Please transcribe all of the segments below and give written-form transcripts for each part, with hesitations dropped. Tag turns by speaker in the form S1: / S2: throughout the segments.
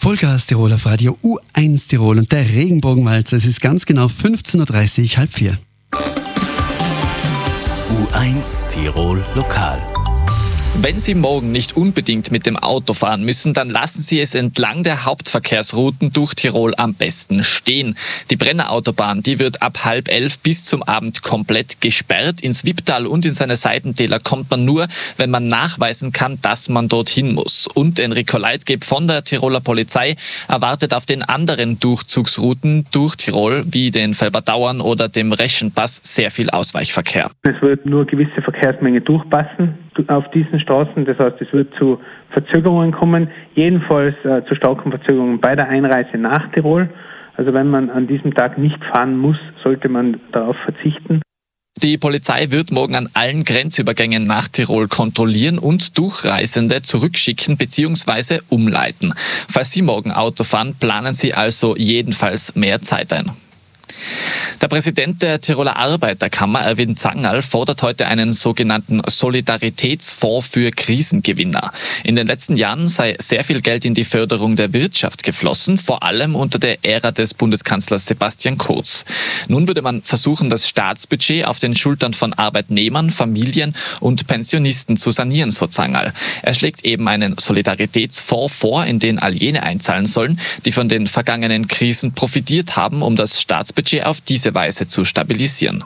S1: Vollgas Tirol auf Radio U1 Tirol und der Regenbogenwalzer. Es ist ganz genau 15.30 Uhr, halb 4.
S2: U1 Tirol Lokal.
S3: Wenn Sie morgen nicht unbedingt mit dem Auto fahren müssen, dann lassen Sie es entlang der Hauptverkehrsrouten durch Tirol am besten stehen. Die Brennerautobahn, die wird ab 10:30 bis zum Abend komplett gesperrt. Ins Wipptal und in seine Seitentäler kommt man nur, wenn man nachweisen kann, dass man dorthin muss. Und Enrico Leitgeb von der Tiroler Polizei erwartet auf den anderen Durchzugsrouten durch Tirol, wie den Felberdauern oder dem Reschenpass, sehr viel Ausweichverkehr.
S4: Es wird nur gewisse Verkehrsmenge durchpassen auf diesen Straßen. Das heißt, es wird zu Verzögerungen kommen, jedenfalls zu starken Verzögerungen bei der Einreise nach Tirol. Also wenn man an diesem Tag nicht fahren muss, sollte man darauf verzichten.
S3: Die Polizei wird morgen an allen Grenzübergängen nach Tirol kontrollieren und Durchreisende zurückschicken bzw. umleiten. Falls Sie morgen Auto fahren, planen Sie also jedenfalls mehr Zeit ein. Der Präsident der Tiroler Arbeiterkammer, Erwin Zangerl, fordert heute einen sogenannten Solidaritätsfonds für Krisengewinner. In den letzten Jahren sei sehr viel Geld in die Förderung der Wirtschaft geflossen, vor allem unter der Ära des Bundeskanzlers Sebastian Kurz. Nun würde man versuchen, das Staatsbudget auf den Schultern von Arbeitnehmern, Familien und Pensionisten zu sanieren, so Zangerl. Er schlägt eben einen Solidaritätsfonds vor, in den all jene einzahlen sollen, die von den vergangenen Krisen profitiert haben, um das Staatsbudget auf diese Weise zu stabilisieren.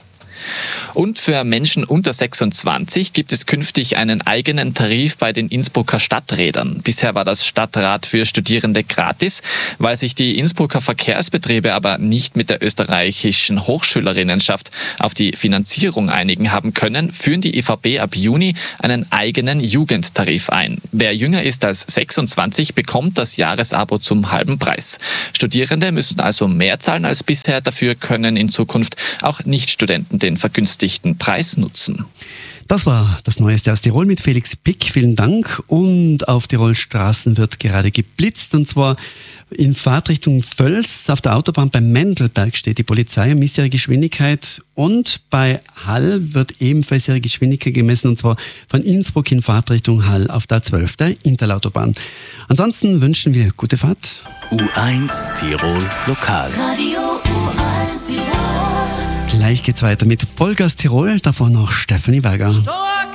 S3: Und für Menschen unter 26 gibt es künftig einen eigenen Tarif bei den Innsbrucker Stadträdern. Bisher war das Stadtrad für Studierende gratis. Weil sich die Innsbrucker Verkehrsbetriebe aber nicht mit der österreichischen Hochschülerinnenschaft auf die Finanzierung einigen haben können, führen die ÖVP ab Juni einen eigenen Jugendtarif ein. Wer jünger ist als 26, bekommt das Jahresabo zum halben Preis. Studierende müssen also mehr zahlen als bisher. Dafür können in Zukunft auch Nichtstudenten den vergünstigten Preis nutzen.
S1: Das war das Neueste aus Tirol mit Felix Pick. Vielen Dank. Und auf Tirols Straßen wird gerade geblitzt, und zwar in Fahrtrichtung Völs. Auf der Autobahn bei Mendelberg steht die Polizei um missere Geschwindigkeit, und bei Hall wird ebenfalls ihre Geschwindigkeit gemessen, und zwar von Innsbruck in Fahrtrichtung Hall auf der 12. der Interlautobahn. Ansonsten wünschen wir gute Fahrt.
S2: U1 Tirol Lokal.
S5: Radio U1 Tirol.
S1: Gleich geht's weiter mit Vollgas Tirol, davor noch Stefanie Berger.
S5: Stark